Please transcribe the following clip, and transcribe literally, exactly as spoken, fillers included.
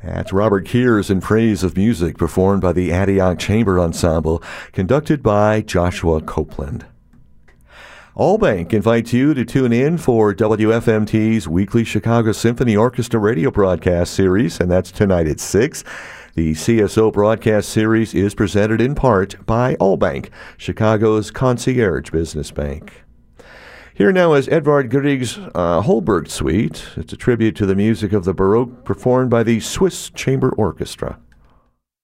That's Robert Kears in praise of music performed by the Antioch Chamber Ensemble, conducted by Joshua Copeland. Allbank invites you to tune in for W F M T's weekly Chicago Symphony Orchestra radio broadcast series, and that's tonight at six. The C S O broadcast series is presented in part by Allbank, Chicago's concierge business bank. Here now is Edvard Grieg's uh, Holberg Suite. It's a tribute to the music of the Baroque performed by the Swiss Chamber Orchestra.